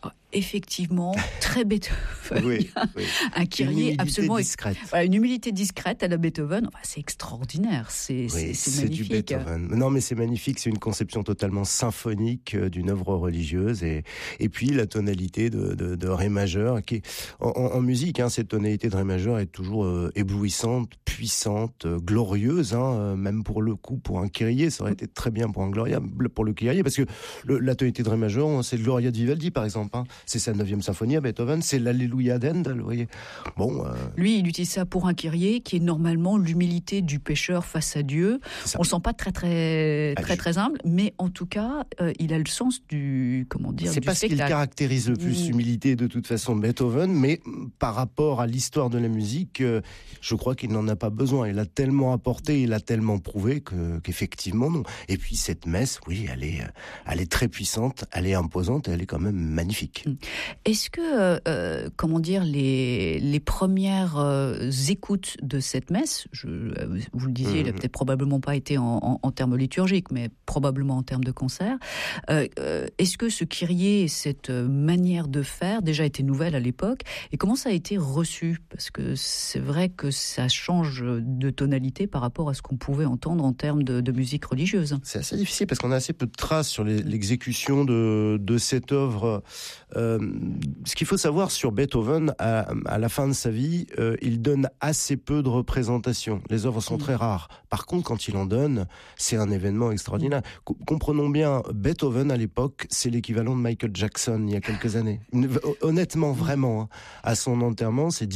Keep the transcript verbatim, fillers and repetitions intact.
Effectivement, très Beethoven. Oui, oui. Un Kyrie absolument discrète. Voilà, une humilité discrète à la Beethoven. Enfin, c'est extraordinaire. C'est, oui, c'est, c'est, c'est magnifique. du Beethoven. Non, mais c'est magnifique. C'est une conception totalement symphonique d'une œuvre religieuse. Et, et puis, la tonalité de, de, de Ré majeur, qui est, en, en musique, hein, cette tonalité de Ré majeur est toujours euh, éblouissante, puissante, euh, glorieuse, hein, euh, même pour le coup, pour un Kyrie, ça aurait été très bien pour un Gloria, pour le Kyrie, parce que le, la tonalité de Ré majeur, c'est le Gloria de Vivaldi, par exemple, hein. C'est sa neuvième symphonie à Beethoven, c'est l'Alléluia d'Handel, vous voyez. Bon, euh... Lui, il utilise ça pour un Kyrie, qui est normalement l'humilité du pécheur face à Dieu. On le sent pas très très très très humble, mais en tout cas, euh, il a le sens du comment dire. C'est du pas ce qu'il caractérise le plus, l'humilité de toute façon de Beethoven, mais par rapport à l'histoire de la musique, euh, je crois qu'il n'en a pas besoin. Il a tellement apporté, il a tellement prouvé que qu'effectivement non. Et puis cette messe, oui, elle est elle est très puissante, elle est imposante, et elle est quand même magnifique. Est-ce que, euh, comment dire, les, les premières euh, écoutes de cette messe, je, vous le disiez, mmh. il n'a peut-être probablement pas été en, en, en termes liturgiques, mais probablement en termes de concert, euh, euh, est-ce que ce Kyrie et cette manière de faire déjà était nouvelle à l'époque, et comment ça a été reçu? Parce que c'est vrai que ça change de tonalité par rapport à ce qu'on pouvait entendre en termes de, de musique religieuse. C'est assez difficile parce qu'on a assez peu de traces sur les, l'exécution de, de cette œuvre. Euh, ce qu'il faut savoir sur Beethoven, à, à la fin de sa vie, euh, il donne assez peu de représentations. Les œuvres sont mmh. très rares. Par contre, quand il en donne, c'est un événement extraordinaire. Mmh. Comprenons bien, Beethoven, à l'époque, c'est l'équivalent de Michael Jackson il y a quelques années. Honnêtement, vraiment, hein, à son enterrement, c'est